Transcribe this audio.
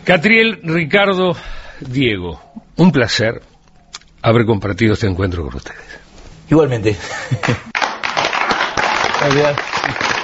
Catriel, Ricardo, Diego, un placer haber compartido este encuentro con ustedes. Igualmente. Gracias.